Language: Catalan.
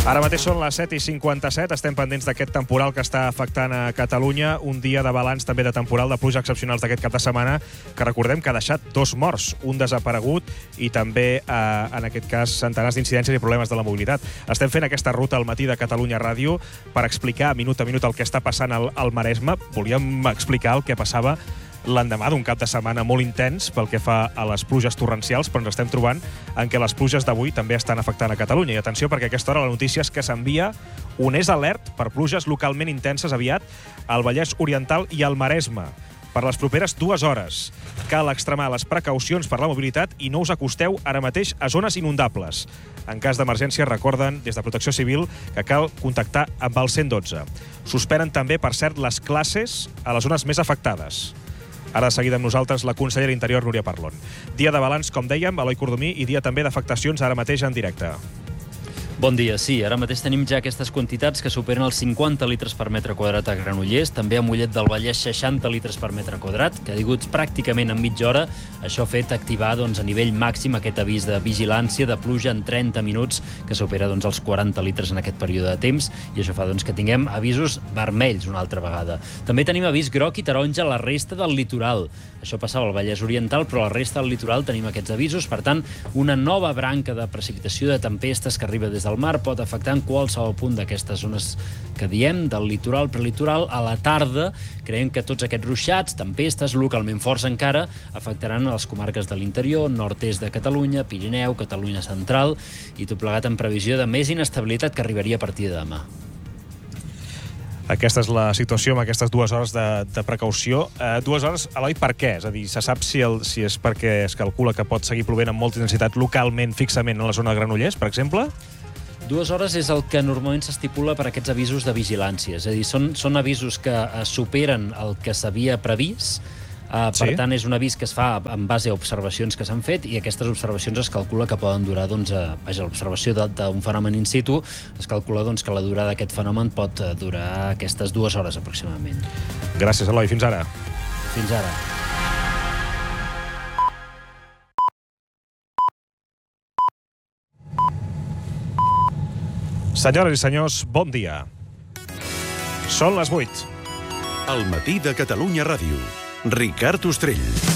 Ara mateix són les 7:57, estem pendents d'aquest temporal que està afectant a Catalunya, un dia de balanç també de temporal de pluja excepcionals d'aquest cap de setmana, que recordem que ha deixat 2 morts, un desaparegut i també, en aquest cas, centenars d'incidències i problemes de la mobilitat. Estem fent aquesta ruta al matí de Catalunya Ràdio per explicar minut a minut el que està passant al Maresme. Volíem explicar el que passava l'endemà d'un cap de setmana molt intens pel que fa a les pluges torrencials, però ens estem trobant en què les pluges d'avui també estan afectant a Catalunya. I atenció, perquè a aquesta hora la notícia és que s'envia un alert per pluges localment intenses aviat al Vallès Oriental i al Maresme per les properes 2 hores. Cal extremar les precaucions per la mobilitat i no us acosteu ara mateix a zones inundables. En cas d'emergència, recorden des de Protecció Civil que cal contactar amb el 112. Suspenen també, per cert, les classes a les zones més afectades. Ara de seguida amb nosaltres la consellera d'Interior, Núria Parlon. Dia de balanç, com dèiem, Eloi Cordomí, i dia també d'afectacions ara mateix en directe. Bon dia, sí. Ara mateix tenim ja aquestes quantitats que superen els 50 litres per metre quadrat a Granollers, també a Mollet del Vallès 60 litres per metre quadrat, caiguts pràcticament en mitja hora. Això ha fet activar a nivell màxim aquest avís de vigilància de pluja en 30 minuts, que supera els 40 litres en aquest període de temps, i això fa que tinguem avisos vermells una altra vegada. També tenim avís groc i taronja a la resta del litoral. Això passava al Vallès Oriental, però a la resta del litoral tenim aquests avisos. Per tant, una nova branca de precipitació de tempestes que arriba des del mar pot afectar en qualsevol punt d'aquestes zones que diem, del litoral, prelitoral. A la tarda creiem que tots aquests ruixats, tempestes, localment forts encara, afectaran a les comarques de l'interior, nord-est de Catalunya, Pirineu, Catalunya central, i tot plegat en previsió de més inestabilitat que arribaria a partir de demà. Aquesta és la situació amb aquestes 2 hores de precaució. 2 hores, Eloi, per què? És a dir, se sap si és perquè es calcula que pot seguir plovent amb molta intensitat localment, fixament, a la zona de Granollers, per exemple? 2 hores és el que normalment s'estipula per aquests avisos de vigilància. És a dir, són avisos que superen el que s'havia previst. Per tant, és un avís que es fa en base a observacions que s'han fet, i aquestes observacions es calcula que poden durar, l'observació d'un fenomen in situ, es calcula que la durada d'aquest fenomen pot durar aquestes 2 hores aproximadament. Gràcies, Eloi. Fins ara. Fins ara. Senyores i senyors, bon dia. Són les 8. Al matí de Catalunya Ràdio. Ricard Ostrell.